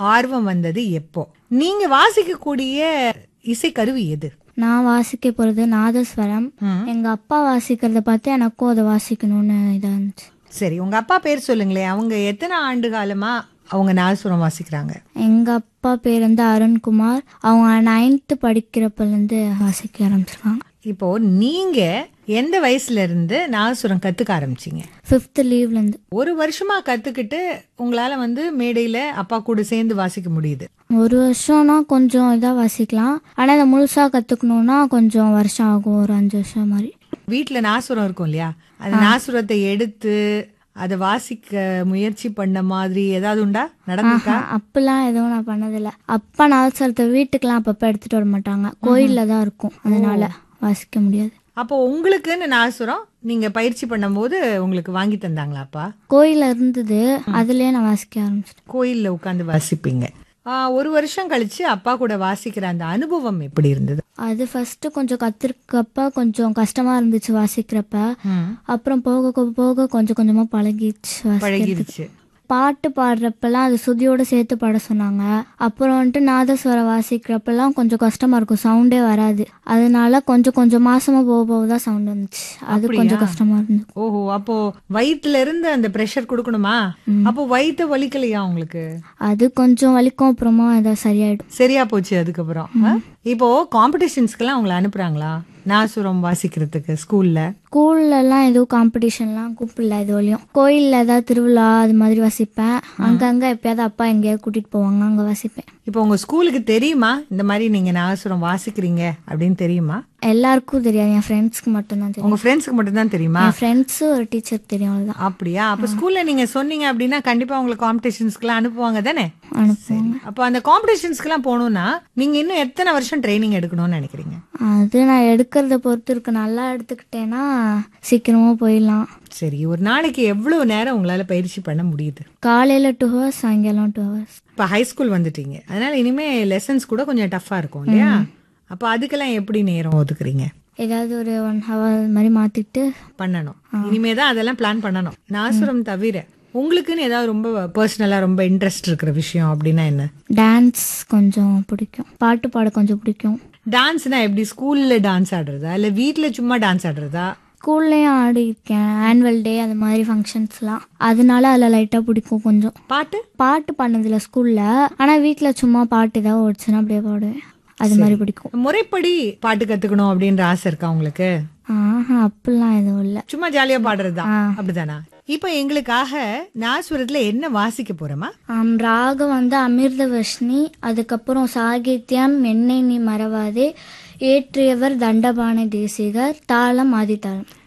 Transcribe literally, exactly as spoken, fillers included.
ஆர்வம் வந்தது எப்போ? நீங்க வாசிக்கக்கூடிய இசை கருவி எது? நான் வாசிக்க போறது நாதஸ்வரம். எங்க அப்பா வாசிக்கிறத பார்த்து எனக்கும் அதை வாசிக்கணும்னு இதா இருந்துச்சு. சரி, உங்க அப்பா பேர் சொல்லுங்களேன். அவங்க எத்தனை ஆண்டு காலமா அவங்க நாதஸ்வரம் வாசிக்கிறாங்க? எங்க அப்பா பேர் வந்து அருண்குமார். அவங்க நைன்த்து படிக்கிறப்பல இருந்து வாசிக்க ஆரம்பிச்சிருக்காங்க. இப்போ நீங்க எந்த வயசுல இருந்து நாதஸ்வரம் கத்துக்க ஆரம்பிச்சீங்க? ஃபிஃப்த் லீவ்ல இருந்து. ஒரு வருஷமா கத்துக்கிட்டு உங்களால வந்து மேடையில அப்பா கூட சேர்ந்து வாசிக்க முடியுது? ஒரு வருஷம்னா கொஞ்சம் இதா வாசிக்கலாம். ஆனா இதை முழுசா கத்துக்கணும்னா கொஞ்சம் வருஷம் ஆகும், ஒரு அஞ்சு வருஷம் மாதிரி. வீட்டுல நாசுரம் இருக்கும் இல்லையா, அந்த நாசுரத்தை எடுத்து அதை வாசிக்க முயற்சி பண்ண மாதிரி ஏதாவது உண்டா? நடந்துக்கா? அப்பெல்லாம் எதுவும் நான் பண்ணதில்லை. அப்பா நாதஸ்வரத்தை வீட்டுக்கெல்லாம் அப்பப்ப எடுத்துட்டு வர மாட்டாங்க, கோயில்ல தான் இருக்கும், அதனால வாசிக்க முடியாது. அப்போ உங்களுக்குன்னு நாசுரம் நீங்க பயிற்சி பண்ணும் போது உங்களுக்கு வாங்கி தந்தாங்களா அப்பா? கோயில்ல இருந்தது, அதுலயே நான் வாசிக்க ஆரம்பிச்சிட்டேன். கோயில்ல உட்காந்து வாசிப்பீங்க. ஒரு வருஷம் கழிச்சு அப்பா கூட வாசிக்கிற அந்த அனுபவம் எப்படி இருந்தது? அது ஃபர்ஸ்ட் கொஞ்சம் கத்துருக்கப்ப கொஞ்சம் கஷ்டமா இருந்துச்சு வாசிக்கிறப்ப. அப்புறம் போக போக கொஞ்சம் கொஞ்சமா பழகிடுச்சு பழகிடுச்சு. பாட்டு பாடுறப்பெல்லாம் அது சுதியோட சேர்த்து பாட சொன்னாங்க. அப்புறம் வந்துட்டு நாதஸ்வரம் வாசிக்கிறப்பெல்லாம் கொஞ்சம் கஷ்டமா இருக்கும், சவுண்டே வராது. அதனால கொஞ்சம் கொஞ்சம் மாசமா போக போகதான் சவுண்ட் வந்துச்சு. அது கொஞ்சம் கஷ்டமா இருந்துச்சு. ஓஹோ, அப்போ வயிற்றுல இருந்து அந்த பிரஷர் கொடுக்கணுமா? அப்போ வயிற்று வலிக்கலையா உங்களுக்கு? அது கொஞ்சம் வலிக்கும், அப்புறமா ஏதாவது சரியாயிடும். சரியா போச்சு அதுக்கப்புறம். இப்போ காம்படிஷன்ஸ்க்கு எல்லாம் உங்களை அனுப்புறாங்களா நாசுரம் வாசிக்கிறதுக்கு? ஸ்கூல்ல ஸ்கூல்ல எல்லாம் எதுவும் காம்படிஷன்லாம் கூப்பிடல இது வரையும். கோயில்ல ஏதாவது திருவிழா அது மாதிரி வாசிப்பேன். அங்கங்க எப்பயாவது அப்பா எங்கேயாவது கூட்டிட்டு போவாங்க, அங்க வாசிப்பேன். இப்போ உங்க ஸ்கூலுக்கு தெரியுமா இந்த மாதிரி நீங்க நாசுரம் வாசிக்கிறீங்க அப்படின்னு தெரியுமா? எல்லாருக்கும் தெரியாது, என் ஃப்ரெண்ட்ஸ்க்கு மட்டும்தான் தெரியும். உங்க ஃப்ரெண்ட்ஸ்க்கு மட்டும் தான் தெரியுமா? என் ஃப்ரெண்ட்ஸ் ஒரு டீச்சர் தெரியும், அவ்வளவுதான். அப்படியா? அப்ப ஸ்கூல்ல நீங்க சொன்னீங்க அப்படின்னா கண்டிப்பா உங்களுக்கு காம்படிஷன்ஸ்க்கு எல்லாம் அனுப்புவாங்க தானே? அனுப்புவாங்க. அப்ப அந்த காம்படிஷன்ஸ்க்கு எல்லாம் போகணும்னா நீங்க இன்னும் எத்தனை வருஷம் ட்ரைனிங் எடுக்கணும்னு நினைக்கிறீங்க? அது நான் எடுக்கிறத பொறுத்து இருக்கு. நல்லா எடுத்துக்கிட்டேன்னா சீக்கிரமா போயிடலாம். சரி, ஒரு நாளைக்கு எவ்வளவு நேரம் உங்களால பயிற்சி பண்ண முடியுது? காலையில டூ ஹவர்ஸ், சாயங்காலம் டூ ஹவர்ஸ். இப்ப ஹை ஸ்கூல் வந்துட்டீங்க, அதனால இனிமே லெசன்ஸ் கூட கொஞ்சம் டஃபா இருக்கும் இல்லையா? அப்ப அதுக்கெல்லாம் எப்படி நேரம் ஒதுக்குறீங்க? ஏதாவது ஒரு ஒன் ஹவர் மாதிரி மாத்திட்டு பண்ணணும். இனிமேதான் அதெல்லாம் பிளான் பண்ணணும். நாசுரம் தவிர உங்களுக்குன்னு ஏதாவது ரொம்ப பர்சனலா ரொம்ப இன்ட்ரெஸ்ட் இருக்கிற விஷயம் அப்படின்னா என்ன? டான்ஸ் கொஞ்சம் பிடிக்கும், பாட்டு பாட கொஞ்சம் பிடிக்கும். டான்ஸ்னா எப்படி? ஸ்கூல்ல டான்ஸ் ஆடுறதா இல்ல வீட்டுல சும்மா டான்ஸ் ஆடுறதா? ஸ்கூல்லையும் ஆடிருக்கேன், ஆனுவல் டே அது மாதிரி ஃபங்க்ஷன்ஸ்லாம். அதனால அதில் லைட்டாக பிடிக்கும் கொஞ்சம். பாட்டு பாட்டு பண்ணதில்ல ஸ்கூல்ல, ஆனால் வீட்டில் சும்மா பாட்டு ஏதாவது ஓடிச்சுன்னா அப்படியே பாடுவேன், அது மாதிரி பிடிக்கும். முறைப்படி பாட்டு கத்துக்கணும் அப்படின்ற ஆசை இருக்கா உங்களுக்கு? ஆஹா, அப்படிலாம் எதுவும் இல்ல, சும்மா ஜாலியா பாடுறதுதான், அப்படிதானா? இப்ப எங்களுக்காக நாசுரத்துல என்ன வாசிக்க போறோமா? ராகம் வந்து அமிர்த வர்ஷினி, அதுக்கப்புறம் சாகித்யம் என்னை நீ மறவாதே, ஏற்றியவர் தண்டபாணி தேசிகர், தாளம் ஆதித்தாளம்.